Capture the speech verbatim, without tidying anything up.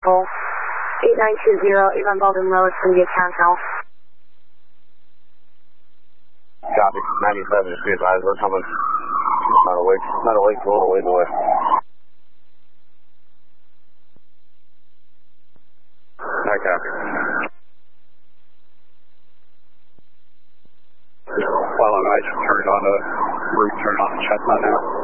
eight nine two zero, eight one Baldwin Road, Cynthia Council. Copy. ninety-seven is good advised. We're coming. Not awake. Not awake. Roll away the way. I copy. While I'm ice, turn on the route, turn on the chestnut now.